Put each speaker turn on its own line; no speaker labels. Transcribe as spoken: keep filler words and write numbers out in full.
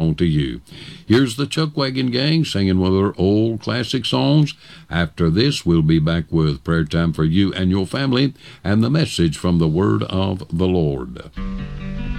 belong to you. Here's the Chuck Wagon Gang singing one of their old classic songs. After this, we'll be back with prayer time for you and your family and the message from the Word of the Lord.